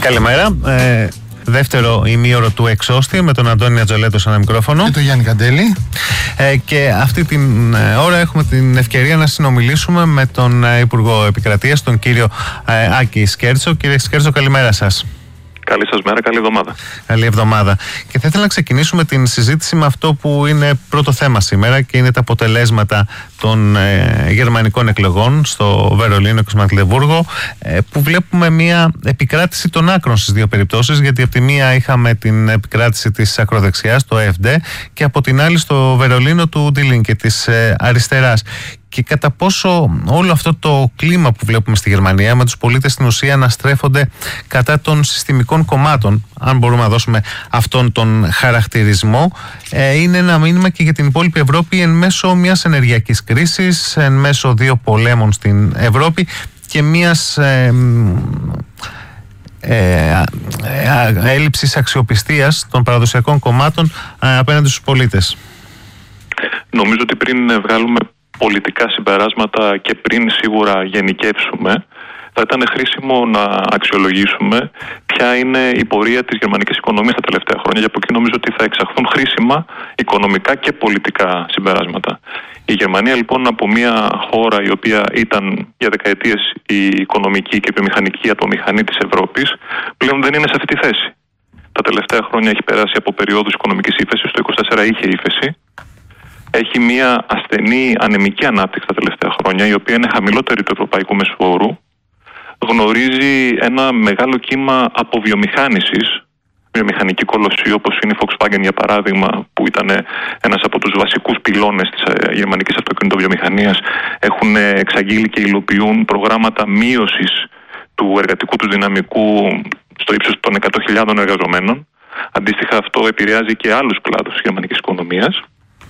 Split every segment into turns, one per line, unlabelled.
Καλημέρα. Δεύτερο ημίωρο του Εξώστη με τον Αντώνη Ατζολέτο σε ένα μικρόφωνο.
Και τον Γιάννη Καντέλη.
Και αυτή την ώρα έχουμε την ευκαιρία να συνομιλήσουμε με τον Υπουργό Επικρατείας, τον κύριο Άκη Σκέρτσο. Κύριε Σκέρτσο, καλημέρα σας.
Καλή σας μέρα, καλή εβδομάδα.
Καλή εβδομάδα. Και θα ήθελα να ξεκινήσουμε την συζήτηση με αυτό που είναι πρώτο θέμα σήμερα και είναι τα αποτελέσματα των γερμανικών εκλογών στο Βερολίνο και στο Μαγδελβούργο, που βλέπουμε μια επικράτηση των άκρων στις δύο περιπτώσεις, γιατί από τη μία είχαμε την επικράτηση της ακροδεξιάς, το AfD, και από την άλλη στο Βερολίνο του Die Linke, της αριστεράς. Και κατά πόσο όλο αυτό το κλίμα που βλέπουμε στη Γερμανία, με τους πολίτες στην ουσία να στρέφονται κατά των συστημικών κομμάτων, αν μπορούμε να δώσουμε αυτόν τον χαρακτηρισμό, είναι ένα μήνυμα και για την υπόλοιπη Ευρώπη εν μέσω μιας ενεργειακής κρίσης, εν μέσω δύο πολέμων στην Ευρώπη και μιας έλλειψης αξιοπιστίας των παραδοσιακών κομμάτων απέναντι στους πολίτες.
Νομίζω ότι πριν βγάλουμε πολιτικά συμπεράσματα και πριν σίγουρα γενικεύσουμε, θα ήταν χρήσιμο να αξιολογήσουμε ποια είναι η πορεία της γερμανικής οικονομίας τα τελευταία χρόνια, και από εκεί νομίζω ότι θα εξαχθούν χρήσιμα οικονομικά και πολιτικά συμπεράσματα. Η Γερμανία λοιπόν, από μια χώρα η οποία ήταν για δεκαετίες η οικονομική και βιομηχανική ατομηχανή της Ευρώπης, πλέον δεν είναι σε αυτή τη θέση. Τα τελευταία χρόνια έχει περάσει από περιόδους οικονομικής ύφεσης, το 2024 είχε ύφεση. Έχει μια ασθενή ανεμική ανάπτυξη τα τελευταία χρόνια, η οποία είναι χαμηλότερη του ευρωπαϊκού μεσοόρου. Γνωρίζει ένα μεγάλο κύμα αποβιομηχάνησης, βιομηχανική κολοσσή όπως είναι η Volkswagen για παράδειγμα, που ήταν ένας από τους βασικούς πυλώνες της γερμανικής αυτοκινητοβιομηχανίας. Έχουν εξαγγείλει και υλοποιούν προγράμματα μείωσης του εργατικού του δυναμικού στο ύψος των 100.000 εργαζομένων. Αντίστοιχα αυτό επηρεάζει και άλλους κλάδους της γερμανικής οικονομίας.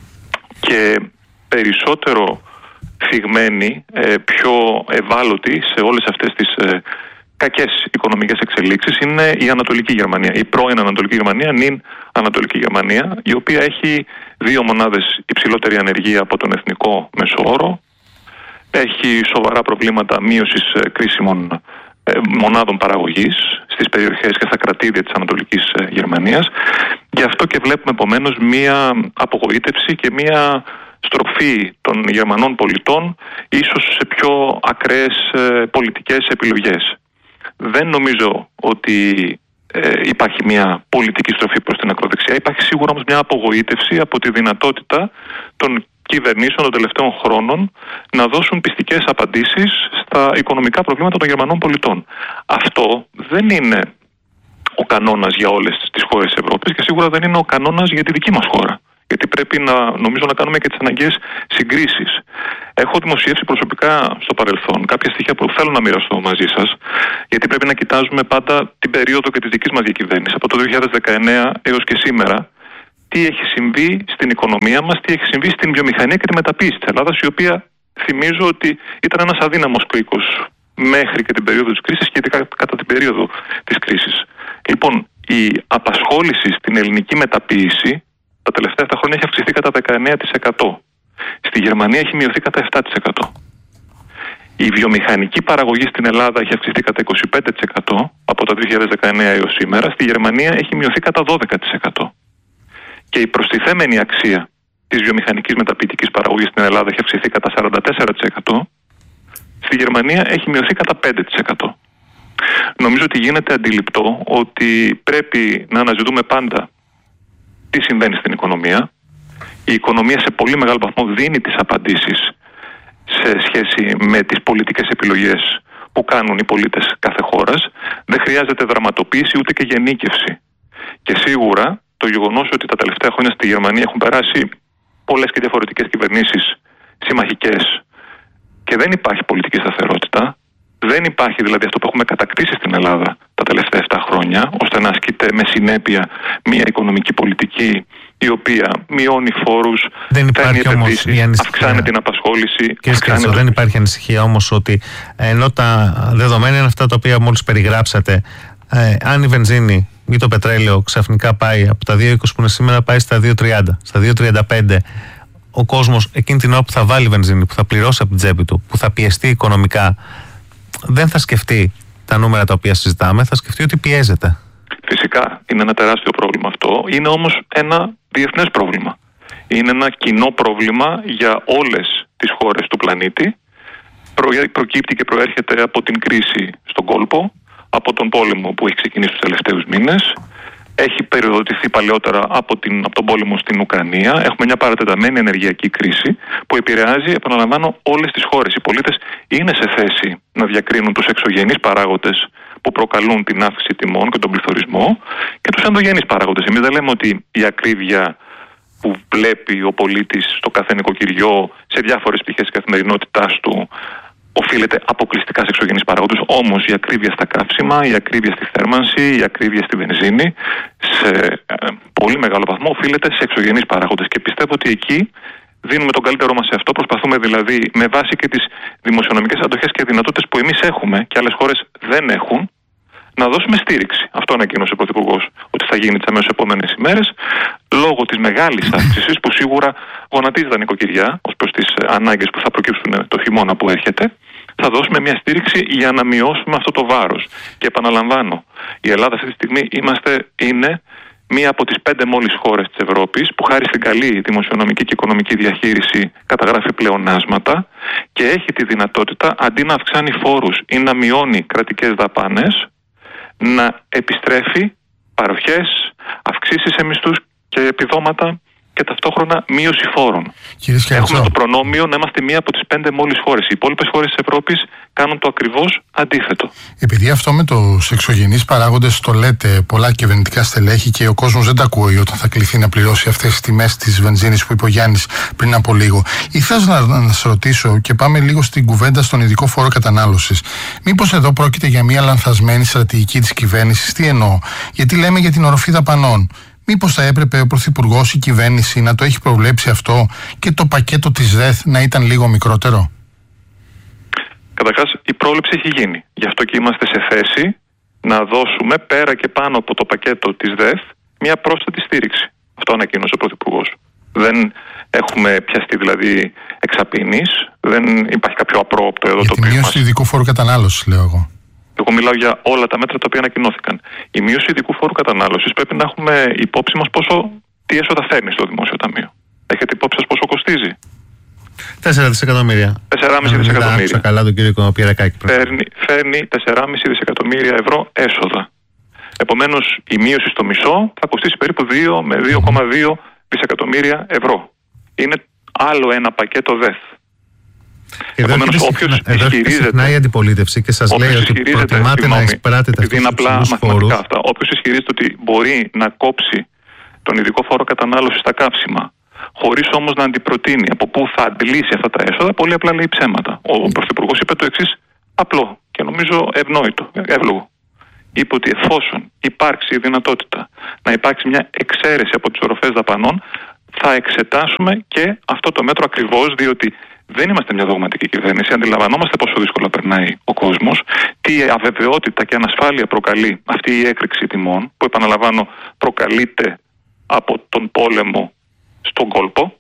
Και περισσότερο θυγμένοι, πιο ευάλωτοι σε όλες αυτές τις κακές οικονομικές εξελίξεις είναι η Ανατολική Γερμανία, η πρώην Ανατολική Γερμανία, νυν Ανατολική Γερμανία, η οποία έχει 2 μονάδες υψηλότερη ανεργία από τον εθνικό μεσόωρο, έχει σοβαρά προβλήματα μείωσης κρίσιμων μονάδων παραγωγής στις περιοχές και στα κρατήδια της Ανατολικής Γερμανίας. Γι' αυτό και βλέπουμε επομένως μία απογοήτευση και μία στροφή των Γερμανών πολιτών ίσως σε πιο ακραίες πολιτικές επιλογές. Δεν νομίζω ότι υπάρχει μια πολιτική στροφή προς την ακροδεξιά. Υπάρχει σίγουρα όμως μια απογοήτευση από τη δυνατότητα των κυβερνήσεων των τελευταίων χρόνων να δώσουν πιστικές απαντήσεις στα οικονομικά προβλήματα των Γερμανών πολιτών. Αυτό δεν είναι ο κανόνας για όλες τις χώρες της Ευρώπης και σίγουρα δεν είναι ο κανόνας για τη δική μας χώρα. Γιατί πρέπει νομίζω να κάνουμε και τις αναγκαίες συγκρίσεις. Έχω δημοσιεύσει προσωπικά στο παρελθόν κάποια στοιχεία που θέλω να μοιραστώ μαζί σας, γιατί πρέπει να κοιτάζουμε πάντα την περίοδο και της δικής μας διακυβέρνησης, από το 2019 έως και σήμερα. Τι έχει συμβεί στην οικονομία μας, τι έχει συμβεί στην βιομηχανία και τη μεταποίηση της Ελλάδας, η οποία θυμίζω ότι ήταν ένας αδύναμος κρίκος μέχρι και την περίοδο της κρίσης και κατά την περίοδο της κρίσης. Λοιπόν, η απασχόληση στην ελληνική μεταποίηση τα τελευταία 7 χρόνια έχει αυξηθεί κατά 19%. Στη Γερμανία έχει μειωθεί κατά 7%. Η βιομηχανική παραγωγή στην Ελλάδα έχει αυξηθεί κατά 25% από το 2019 έως σήμερα. Στη Γερμανία έχει μειωθεί κατά 12%. Και η προστιθέμενη αξία της βιομηχανικής μεταποιητικής παραγωγής στην Ελλάδα έχει αυξηθεί κατά 44%. Στη Γερμανία έχει μειωθεί κατά 5%. Νομίζω ότι γίνεται αντιληπτό ότι πρέπει να αναζητούμε πάντα τι συμβαίνει στην οικονομία. Η οικονομία σε πολύ μεγάλο βαθμό δίνει τις απαντήσεις σε σχέση με τις πολιτικές επιλογές που κάνουν οι πολίτες κάθε χώρας. Δεν χρειάζεται δραματοποίηση ούτε και γενίκευση. Και σίγουρα το γεγονός ότι τα τελευταία χρόνια στη Γερμανία έχουν περάσει πολλές και διαφορετικές κυβερνήσεις συμμαχικές και δεν υπάρχει πολιτική σταθερότητα, δεν υπάρχει δηλαδή αυτό που έχουμε κατακτήσει στην Ελλάδα τα τελευταία 7 χρόνια, ώστε να ασκείται με συνέπεια μια οικονομική πολιτική η οποία μειώνει φόρους, φέρνει επενδύσεις, αυξάνει την απασχόληση.
Κύριε Σκέρτσο, δεν υπάρχει ανησυχία όμως ότι ενώ τα δεδομένα είναι αυτά τα οποία μόλις περιγράψατε, αν η βενζίνη ή το πετρέλαιο ξαφνικά πάει από τα 2,20 που είναι σήμερα, πάει στα 2,30, στα 2,35, ο κόσμος εκείνη την ώρα που θα βάλει βενζίνη, που θα πληρώσει από την τσέπη του, που θα πιεστεί οικονομικά, δεν θα σκεφτεί τα νούμερα τα οποία συζητάμε, θα σκεφτεί ότι πιέζεται.
Φυσικά είναι ένα τεράστιο πρόβλημα αυτό. Είναι όμως ένα διεθνές πρόβλημα. Είναι ένα κοινό πρόβλημα για όλες τις χώρες του πλανήτη. Προκύπτει και προέρχεται από την κρίση στον κόλπο, από τον πόλεμο που έχει ξεκινήσει τους τελευταίους μήνες. Έχει περιοδοτηθεί παλαιότερα από τον πόλεμο στην Ουκρανία. Έχουμε μια παρατεταμένη ενεργειακή κρίση που επηρεάζει, επαναλαμβάνω, όλες τις χώρες. Οι πολίτες είναι σε θέση να διακρίνουν τους εξωγενείς παράγοντες που προκαλούν την αύξηση τιμών και τον πληθωρισμό και τους ενδογενείς παράγοντες. Εμείς δεν λέμε ότι η ακρίβεια που βλέπει ο πολίτης στο κάθε νοικοκυριό σε διάφορες πτυχές της καθημερινότητάς του οφείλεται αποκλειστικά σε εξωγενείς παράγοντες. Όμως η ακρίβεια στα καύσιμα, η ακρίβεια στη θέρμανση, η ακρίβεια στη βενζίνη σε πολύ μεγάλο βαθμό οφείλεται σε εξωγενείς παράγοντες. Και πιστεύω ότι εκεί δίνουμε τον καλύτερό μας σε αυτό. Προσπαθούμε δηλαδή με βάση και τις δημοσιονομικές αντοχές και δυνατότητες που εμείς έχουμε και άλλες χώρες δεν έχουν, να δώσουμε στήριξη. Αυτό ανακοίνωσε ο Πρωθυπουργός ότι θα γίνει τις αμέσως επόμενες ημέρες, λόγω της μεγάλης αύξησης που σίγουρα γονατίζει τα νοικοκυριά ως προς τις ανάγκες που θα προκύψουν το χειμώνα που έρχεται. Θα δώσουμε μια στήριξη για να μειώσουμε αυτό το βάρος. Και επαναλαμβάνω, η Ελλάδα αυτή τη στιγμή είναι μία από τις 5 μόλις χώρες της Ευρώπης που χάρη στην καλή δημοσιονομική και οικονομική διαχείριση καταγράφει πλεονάσματα και έχει τη δυνατότητα αντί να αυξάνει φόρους ή να μειώνει κρατικές δαπάνες, να επιστρέφει παροχές, αυξήσεις σε μισθούς και επιδόματα και ταυτόχρονα μείωση φόρων. Έχουμε το προνόμιο να είμαστε μία από τις 5 μόλις χώρες. Οι υπόλοιπες χώρες της Ευρώπης κάνουν το ακριβώς αντίθετο.
Επειδή αυτό με τους εξωγενείς παράγοντες το λέτε πολλά κυβερνητικά στελέχη και ο κόσμος δεν τα ακούει όταν θα κληθεί να πληρώσει αυτές τις τιμές της βενζίνης που είπε ο Γιάννης πριν από λίγο. Ήθελα να σας ρωτήσω και πάμε λίγο στην κουβέντα στον ειδικό φόρο κατανάλωσης. Μήπως εδώ πρόκειται για μια λανθασμένη στρατηγική της κυβέρνησης? Τι εννοώ? Γιατί λέμε για την οροφή δαπανών. Μήπως θα έπρεπε ο Πρωθυπουργός, η κυβέρνηση να το έχει προβλέψει αυτό και το πακέτο της ΔΕΘ να ήταν λίγο μικρότερο?
Καταρχάς, η πρόληψη έχει γίνει. Γι' αυτό και είμαστε σε θέση να δώσουμε πέρα και πάνω από το πακέτο της ΔΕΘ μια πρόσθετη στήριξη. Αυτό ανακοίνωσε ο Πρωθυπουργός. Δεν έχουμε πιαστεί δηλαδή εξαπίνης, δεν υπάρχει κάποιο απρόοπτο εδώ. Για
το οποίο. Για τη μείωση του ειδικού φόρου κατανάλωσης, λέω εγώ.
Εγώ μιλάω για όλα τα μέτρα τα οποία ανακοινώθηκαν. Η μείωση ειδικού φόρου κατανάλωσης πρέπει να έχουμε υπόψη μας τι έσοδα φέρνει στο δημόσιο ταμείο. Έχετε υπόψη σας πόσο κοστίζει?
4 δισεκατομμύρια.
4,5 δισεκατομμύρια.
Καλά τον κύριο Πιερακάκη.
Φέρνει 4,5 δισεκατομμύρια ευρώ έσοδα. Επομένως, η μείωση στο μισό θα κοστίσει περίπου 2 με 2,2 δισεκατομμύρια ευρώ. Είναι άλλο ένα πακέτο ΔΕΘ.
Επομένως, όποιος ισχυρίζεται η αντιπολίτευση και σας λέει ότι προτιμάτε να εισπράτετε αυτούς τους ψηλούς φόρους.
Όποιος ισχυρίζεται ότι μπορεί να κόψει τον ειδικό φόρο κατανάλωσης στα καύσιμα, χωρίς όμως να αντιπροτείνει από πού θα αντλήσει αυτά τα έσοδα, πολύ απλά λέει ψέματα. Ο Πρωθυπουργός είπε το εξής απλό και νομίζω ευνόητο, εύλογο. Είπε ότι εφόσον υπάρξει η δυνατότητα να υπάρξει μια εξαίρεση από τις οροφές δαπανών, θα εξετάσουμε και αυτό το μέτρο ακριβώς, διότι δεν είμαστε μια δογματική κυβέρνηση. Αντιλαμβανόμαστε πόσο δύσκολα περνάει ο κόσμος, τι αβεβαιότητα και ανασφάλεια προκαλεί αυτή η έκρηξη τιμών, που επαναλαμβάνω προκαλείται από τον πόλεμο στον κόλπο.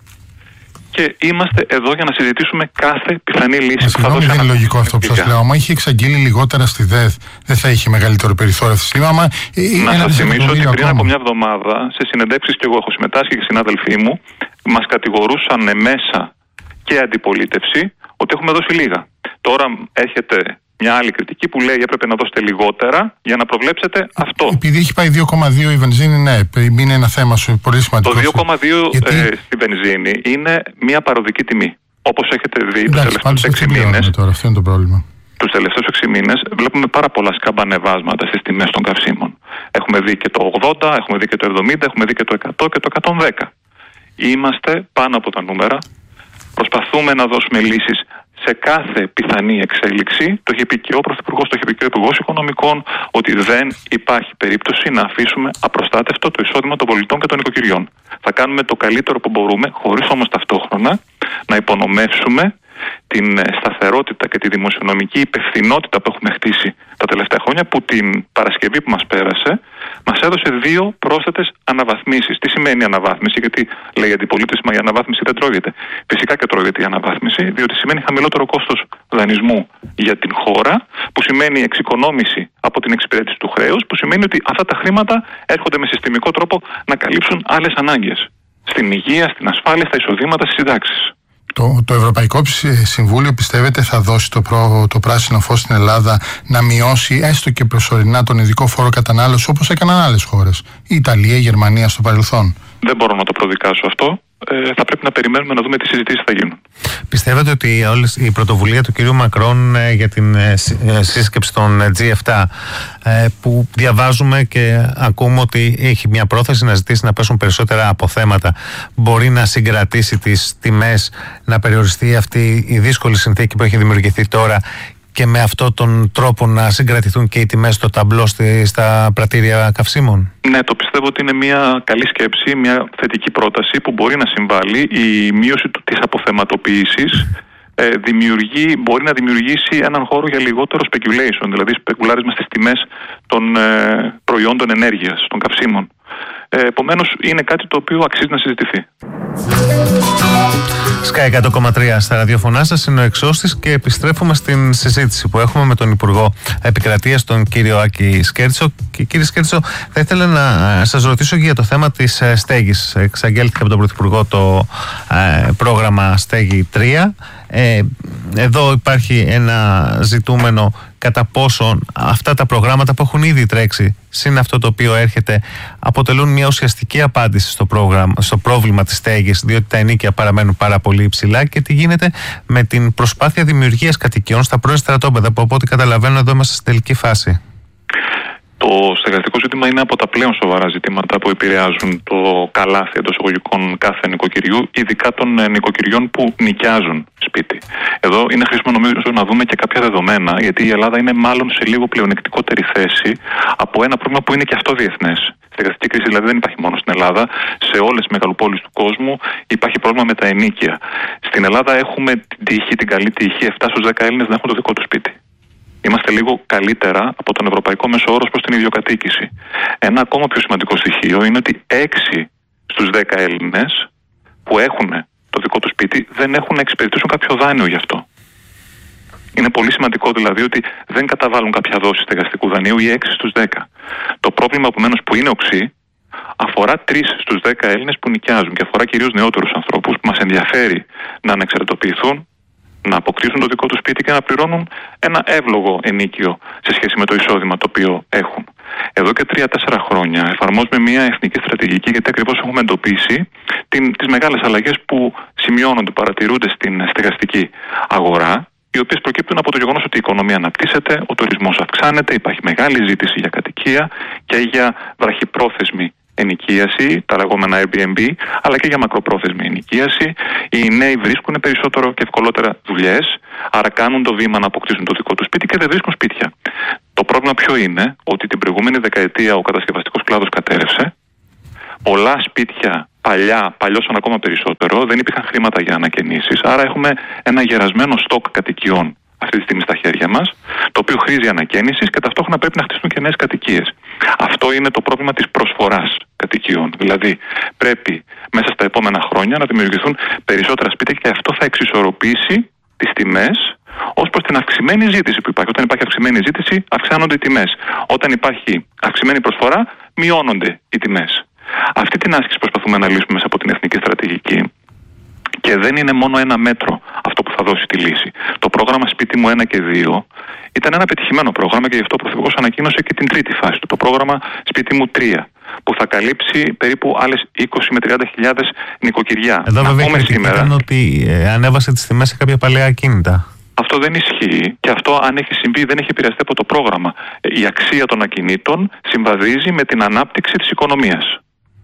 Και είμαστε εδώ για να συζητήσουμε κάθε πιθανή λύση.
Συγγνώμη, δεν είναι λογικό αυτό που σας λέω. Αν είχε εξαγγείλει λιγότερα στη ΔΕΘ, δεν θα είχε μεγαλύτερο περιθώριο αυτή τη στιγμή.
Να σας θυμίσω ότι πριν από μια εβδομάδα, σε συνεντεύξεις και εγώ έχω συμμετάσχει και συνάδελφοί μου, μας κατηγορούσαν μέσα και αντιπολίτευση ότι έχουμε δώσει λίγα. Τώρα έρχεται μια άλλη κριτική που λέει έπρεπε να δώσετε λιγότερα για να προβλέψετε αυτό.
Επειδή έχει πάει 2,2 η βενζίνη, ναι, είναι ένα θέμα σου πολύ σημαντικό.
Το 2,2 στη βενζίνη είναι μια παροδική τιμή. Όπως έχετε δει τους τελευταίους 6 μήνες.
Τώρα, αυτό είναι το πρόβλημα.
Τους τελευταίους 6 μήνες βλέπουμε πάρα πολλά σκαμπανεβάσματα στις τιμές των καυσίμων. Έχουμε δει και το 80, έχουμε δει και το 70, έχουμε δει και το 100 και το 110. Είμαστε πάνω από τα νούμερα. Προσπαθούμε να δώσουμε λύσεις σε κάθε πιθανή εξέλιξη. Το είχε πει και ο Πρωθυπουργός, το είχε πει και ο Υπουργός Οικονομικών, ότι δεν υπάρχει περίπτωση να αφήσουμε απροστάτευτο το εισόδημα των πολιτών και των νοικοκυριών. Θα κάνουμε το καλύτερο που μπορούμε, χωρίς όμως ταυτόχρονα να υπονομεύσουμε την σταθερότητα και τη δημοσιονομική υπευθυνότητα που έχουμε χτίσει τα τελευταία χρόνια, που την Παρασκευή που μας πέρασε μας έδωσε 2 πρόσθετες αναβαθμίσεις. Τι σημαίνει αναβάθμιση? Γιατί λέει η αντιπολίτευση, μα η αναβάθμιση δεν τρώγεται. Φυσικά και τρώγεται η αναβάθμιση, διότι σημαίνει χαμηλότερο κόστος δανεισμού για την χώρα, που σημαίνει εξοικονόμηση από την εξυπηρέτηση του χρέους, που σημαίνει ότι αυτά τα χρήματα έρχονται με συστημικό τρόπο να καλύψουν άλλες ανάγκες. Στην υγεία, στην ασφάλεια, στα εισοδήματα, στις συντάξεις.
Το Ευρωπαϊκό Συμβούλιο, πιστεύετε, θα δώσει το πράσινο φως στην Ελλάδα να μειώσει έστω και προσωρινά τον ειδικό φόρο κατανάλωσης, όπως έκαναν άλλες χώρες, η Ιταλία, η Γερμανία στο παρελθόν?
Δεν μπορώ να το προδικάσω αυτό. Θα πρέπει να περιμένουμε να δούμε τι συζητήσεις θα γίνουν.
Πιστεύετε ότι η πρωτοβουλία του κυρίου Μακρόν για την σύσκεψη των G7, που διαβάζουμε και ακούμε ότι έχει μια πρόθεση να ζητήσει να πέσουν περισσότερα αποθέματα, μπορεί να συγκρατήσει τις τιμές, να περιοριστεί αυτή η δύσκολη συνθήκη που έχει δημιουργηθεί τώρα και με αυτόν τον τρόπο να συγκρατηθούν και οι τιμές στο ταμπλό στα πρατήρια καυσίμων?
Ναι, το πιστεύω ότι είναι μια καλή σκέψη, μια θετική πρόταση που μπορεί να συμβάλλει. Η μείωση της αποθεματοποίησης μπορεί να δημιουργήσει έναν χώρο για λιγότερο speculation, δηλαδή σπεκουλάρισμα στις τιμές των προϊόντων ενέργειας, των καυσίμων. Επομένως, είναι κάτι το οποίο αξίζει να συζητηθεί.
Sky 100,3 στα ραδιοφωνά σας, είναι ο Εξώστης και επιστρέφουμε στην συζήτηση που έχουμε με τον Υπουργό Επικρατείας, τον κύριο Άκη Σκέρτσο. Και κύριε Σκέρτσο, θα ήθελα να σας ρωτήσω για το θέμα της στέγης. Εξαγγέλθηκε από τον Πρωθυπουργό το πρόγραμμα Στέγη 3. Εδώ υπάρχει ένα ζητούμενο κατά πόσον αυτά τα προγράμματα που έχουν ήδη τρέξει, συν αυτό το οποίο έρχεται, αποτελούν μια ουσιαστική απάντηση στο πρόβλημα της στέγης, διότι τα ενοίκια παραμένουν πάρα πολύ υψηλά, και τι γίνεται με την προσπάθεια δημιουργίας κατοικιών στα πρώην στρατόπεδα, που από ό,τι καταλαβαίνω εδώ είμαστε στην τελική φάση.
Το στεγαστικό ζήτημα είναι από τα πλέον σοβαρά ζητήματα που επηρεάζουν το καλάθι εντός εισαγωγικών κάθε νοικοκυριού, ειδικά των νοικοκυριών που νοικιάζουν σπίτι. Εδώ είναι χρήσιμο, νομίζω, να δούμε και κάποια δεδομένα, γιατί η Ελλάδα είναι μάλλον σε λίγο πλεονεκτικότερη θέση από ένα πρόβλημα που είναι και αυτό διεθνές. Η στεγαστική κρίση δηλαδή δεν υπάρχει μόνο στην Ελλάδα. Σε όλες τις μεγαλοπόλεις του κόσμου υπάρχει πρόβλημα με τα ενοίκια. Στην Ελλάδα έχουμε την καλή τύχη 7 στους 10 Έλληνες να έχουν το δικό του σπίτι. Είμαστε λίγο καλύτερα από τον ευρωπαϊκό μέσο όρο προς την ιδιοκατοίκηση. Ένα ακόμα πιο σημαντικό στοιχείο είναι ότι 6 στους 10 Έλληνες που έχουν το δικό του σπίτι δεν έχουν να εξυπηρετήσουν κάποιο δάνειο γι' αυτό. Είναι πολύ σημαντικό δηλαδή ότι δεν καταβάλουν κάποια δόση στεγαστικού δανείου, οι 6 στους 10. Το πρόβλημα επομένως που είναι οξύ αφορά 3 στους 10 Έλληνες που νοικιάζουν και αφορά κυρίως νεότερους ανθρώπους που μας ενδιαφέρει να ανεξαρτητοποιηθούν, να αποκτήσουν το δικό του σπίτι και να πληρώνουν ένα εύλογο ενίκιο σε σχέση με το εισόδημα το οποίο έχουν. Εδώ και 3-4 χρόνια εφαρμόζουμε μια εθνική στρατηγική, γιατί ακριβώς έχουμε εντοπίσει τις μεγάλες αλλαγές που σημειώνονται, παρατηρούνται στην στεγαστική αγορά, οι οποίες προκύπτουν από το γεγονός ότι η οικονομία αναπτύσσεται, ο τουρισμός αυξάνεται, υπάρχει μεγάλη ζήτηση για κατοικία και για βραχυπρόθεσμη ενοικίαση, τα λεγόμενα Airbnb, αλλά και για μακροπρόθεσμη ενοικίαση. Οι νέοι βρίσκουν περισσότερο και ευκολότερα δουλειές, άρα κάνουν το βήμα να αποκτήσουν το δικό του σπίτι και δεν βρίσκουν σπίτια. Το πρόβλημα ποιο είναι? Ότι την προηγούμενη δεκαετία ο κατασκευαστικός κλάδος κατέρευσε. Πολλά σπίτια παλιώσαν ακόμα περισσότερο, δεν υπήρχαν χρήματα για ανακαινήσεις, άρα έχουμε ένα γερασμένο στόκ κατοικιών αυτή τη στιγμή στα χέρια μας, το οποίο χρήζει ανακαίνησης και ταυτόχρονα πρέπει να χτιστούν και νέες κατοικίες. Αυτό είναι το πρόβλημα της προσφοράς κατοικιών. Δηλαδή, πρέπει μέσα στα επόμενα χρόνια να δημιουργηθούν περισσότερα σπίτια και αυτό θα εξισορροπήσει τις τιμές ως προς την αυξημένη ζήτηση που υπάρχει. Όταν υπάρχει αυξημένη ζήτηση, αυξάνονται οι τιμές. Όταν υπάρχει αυξημένη προσφορά, μειώνονται οι τιμές. Αυτή την άσκηση προσπαθούμε να λύσουμε μέσα από την εθνική στρατηγική. Και δεν είναι μόνο ένα μέτρο αυτό που θα δώσει τη λύση. Το πρόγραμμα Σπίτι μου 1 και 2 ήταν ένα πετυχημένο πρόγραμμα και γι' αυτό ο Πρωθυπουργός ανακοίνωσε και την τρίτη φάση του, το πρόγραμμα Σπίτι μου 3, που θα καλύψει περίπου άλλες 20 με 30.000 νοικοκυριά.
Εδώ βέβαια ήταν ότι ανέβασε τις τιμές σε κάποια παλαιά ακίνητα.
Αυτό δεν ισχύει και αυτό, αν έχει συμβεί, δεν έχει επηρεαστεί από το πρόγραμμα. Η αξία των ακινήτων συμβαδίζει με την ανάπτυξη της οικονομίας.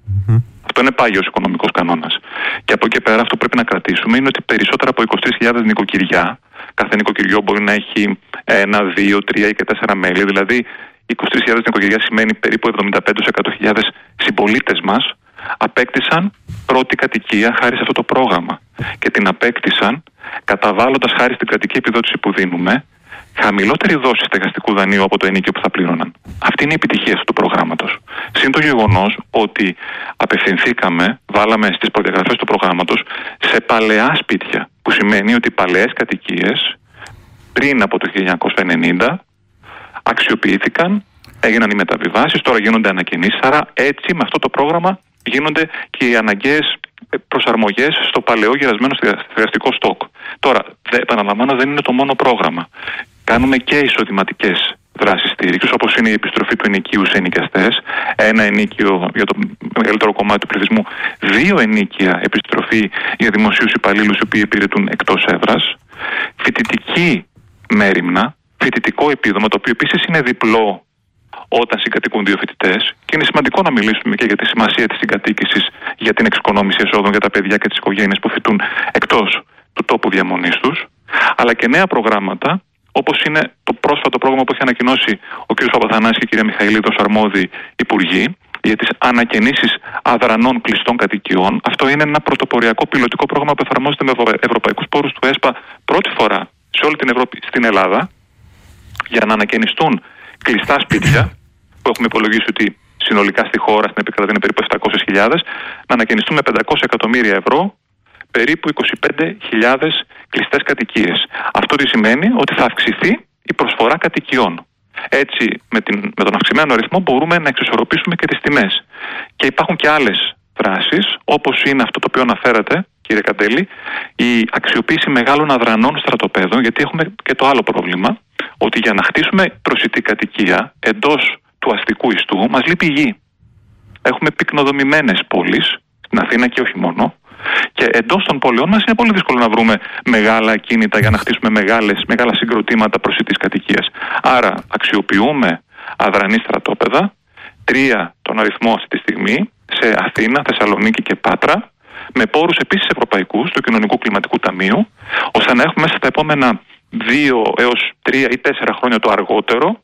Αυτό είναι πάγιος οικονομικός κανόνας. Και από εκεί πέρα αυτό που πρέπει να κρατήσουμε είναι ότι περισσότερα από 23.000 νοικοκυριά, κάθε νοικοκυριό μπορεί να έχει 1, 2, 3 ή και 4 μέλη, δηλαδή 23.000 νοικοκυριά σημαίνει περίπου 75-100.000 συμπολίτες μας απέκτησαν πρώτη κατοικία χάρη σε αυτό το πρόγραμμα. Και την απέκτησαν καταβάλλοντας, χάρη στην κρατική επιδότηση που δίνουμε, χαμηλότερη δόση στεγαστικού δανείου από το ενίκιο που θα πλήρωναν. Αυτή είναι η επιτυχία αυτού του προγράμματος. Συν το γεγονός ότι απευθυνθήκαμε, βάλαμε στις προδιαγραφές του προγράμματος σε παλαιά σπίτια, που σημαίνει ότι οι παλαιές κατοικίες πριν από το 1990, αξιοποιήθηκαν, έγιναν οι μεταβιβάσεις, τώρα γίνονται ανακαινήσεις, άρα έτσι με αυτό το πρόγραμμα γίνονται και οι αναγκαίες προσαρμογές στο παλαιό γερασμένο στεγαστικό στόκ. Τώρα, επαναλαμβάνω, δεν είναι το μόνο πρόγραμμα. Κάνουμε και εισοδηματικές δράσεις στήριξης, όπως είναι η επιστροφή του ενοικίου σε ενοικιαστές, ένα ενοίκιο για το μεγαλύτερο κομμάτι του πληθυσμού, 2 ενίκια επιστροφή για δημοσίους υπαλλήλους οι οποίοι υπηρετούν εκτός έδρας, φοιτητική μέριμνα, φοιτητικό επίδομα, το οποίο επίσης είναι διπλό όταν συγκατοικούν 2 φοιτητές, και είναι σημαντικό να μιλήσουμε και για τη σημασία της συγκατοίκησης για την εξοικονόμηση εσόδων για τα παιδιά και τις οικογένειες που φοιτούν εκτός του τόπου διαμονής τους, αλλά και νέα προγράμματα, όπως είναι το πρόσφατο πρόγραμμα που έχει ανακοινώσει ο κ. Παπαθανάσης και η κυρία Μιχαηλίδου ως αρμόδιοι υπουργοί για τις ανακαινήσεις αδρανών κλειστών κατοικιών. Αυτό είναι ένα πρωτοποριακό πιλωτικό πρόγραμμα που εφαρμόζεται με ευρωπαϊκούς πόρους του ΕΣΠΑ πρώτη φορά σε όλη την Ευρώπη, στην Ελλάδα, για να ανακαινιστούν κλειστά σπίτια, που έχουμε υπολογίσει ότι συνολικά στη χώρα, στην επικράτεια είναι περίπου 700.000, να ανακαινιστούν με 500 εκατομμύρια ευρώ, περίπου 25.000 κλειστές κατοικίες. Αυτό τι σημαίνει? Ότι θα αυξηθεί η προσφορά κατοικιών. Έτσι, με τον αυξημένο αριθμό μπορούμε να εξισορροπήσουμε και τις τιμές. Και υπάρχουν και άλλες δράσεις, όπως είναι αυτό το οποίο αναφέρατε, κύριε Καντέλη, η αξιοποίηση μεγάλων αδρανών στρατοπέδων, γιατί έχουμε και το άλλο πρόβλημα, ότι για να χτίσουμε προσιτή κατοικία εντός του αστικού ιστού μας λείπει γη. Έχουμε πυκνοδομημένες πόλεις, στην Αθήνα και όχι μόνο, και εντός των πόλεων μας είναι πολύ δύσκολο να βρούμε μεγάλα ακίνητα για να χτίσουμε μεγάλα συγκροτήματα προσιτής κατοικίας. Άρα αξιοποιούμε αδρανή στρατόπεδα, 3 τον αριθμό αυτή τη στιγμή, σε Αθήνα, Θεσσαλονίκη και Πάτρα, με πόρους επίσης ευρωπαϊκούς του Κοινωνικού Κλιματικού Ταμείου, ώστε να έχουμε μέσα στα επόμενα 2 έως 3 ή 4 χρόνια το αργότερο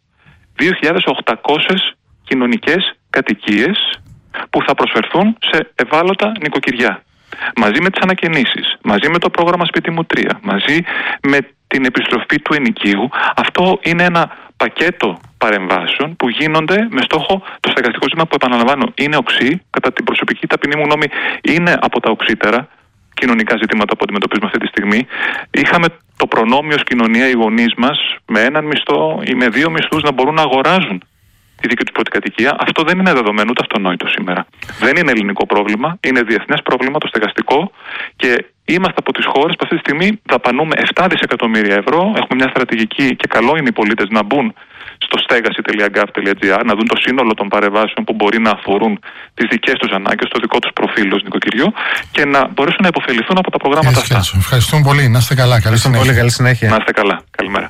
2.800 κοινωνικές κατοικίες που θα προσφερθούν σε ευάλωτα νοικοκυριά. Μαζί με τις ανακαινήσεις, μαζί με το πρόγραμμα Σπίτι μου 3, μαζί με την επιστροφή του ενοικίου, αυτό είναι ένα πακέτο παρεμβάσεων που γίνονται με στόχο το στεγαστικό ζήτημα, που επαναλαμβάνω είναι οξύ, κατά την προσωπική ταπεινή μου γνώμη είναι από τα οξύτερα κοινωνικά ζητήματα που αντιμετωπίζουμε αυτή τη στιγμή. Είχαμε το προνόμιο ως κοινωνία οι γονείς μας με 1 μισθό ή με 2 μισθούς να μπορούν να αγοράζουν τη δική του πρώτη κατοικία. Αυτό δεν είναι δεδομένο ούτε αυτονόητο σήμερα. Δεν είναι ελληνικό πρόβλημα, είναι διεθνές πρόβλημα το στεγαστικό, και είμαστε από τις χώρες που αυτή τη στιγμή δαπανούμε 7 δισεκατομμύρια ευρώ. Έχουμε μια στρατηγική και καλό είναι οι πολίτες να μπουν στο στέγαση.gov.gr, να δουν το σύνολο των παρεμβάσεων που μπορεί να αφορούν τις δικές τους ανάγκες, το δικό τους προφίλ ως νοικοκυριό, και να μπορέσουν να υποφεληθούν από τα προγράμματα αυτά.
Ευχαριστούμε πολύ. Να είστε καλά. Καλή συνέχεια.
Να είστε καλά. Καλημέρα.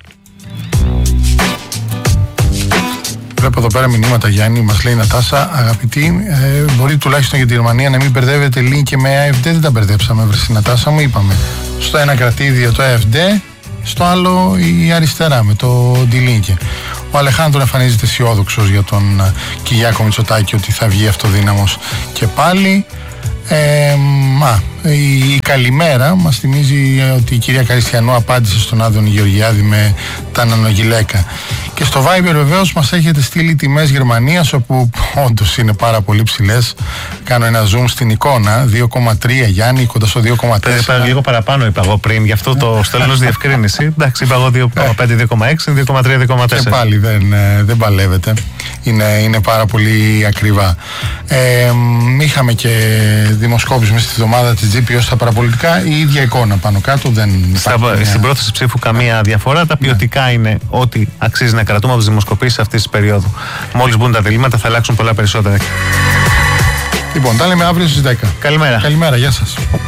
Βλέπω εδώ πέρα μηνύματα, Γιάννη, μας λέει η Νατάσα. Αγαπητοί, μπορεί τουλάχιστον για τη Γερμανία να μην μπερδεύετε link και με AfD. Δεν τα μπερδέψαμε, βρε Νατάσα μου, είπαμε. Στο ένα κρατήδιο το AfD, στο άλλο η αριστερά με το D-Link. Ο Αλεχάνδρου εμφανίζεται αισιόδοξος για τον Κυριάκο Μητσοτάκη ότι θα βγει αυτοδύναμος και πάλι. Η καλημέρα μας θυμίζει ότι η κυρία Καριστιανού απάντησε στον Άδωνη Γεωργιάδη με τα νανογιλέκα. Και στο Viber βεβαίως μας έχετε στείλει τιμές Γερμανίας, όπου όντως είναι πάρα πολύ ψηλές. Κάνω ένα zoom στην εικόνα, 2,3 Γιάννη, κοντά στο 2,4.
Λίγο παραπάνω είπα εγώ πριν, γι' αυτό το στέλνω ως διευκρίνηση. Εντάξει, είπα εγώ 2,5, 2,6, 2,3, 2,4.
Και πάλι δεν παλεύεται. Είναι πάρα πολύ ακριβά. Είχαμε και δημοσκόπηση μέσα στη εβδομάδα της GPO στα παραπολιτικά, η ίδια εικόνα πάνω κάτω.
Στην πρόθεση ψήφου καμία διαφορά. Τα ποιοτικά είναι ότι αξίζει να κρατούμε από τις δημοσκοπήσεις αυτής της περίοδου. Μόλις μπουν τα διλήμματα θα αλλάξουν πολλά περισσότερα.
Λοιπόν, τα λέμε αύριο στις 10.
Καλημέρα.
Καλημέρα, γεια σας.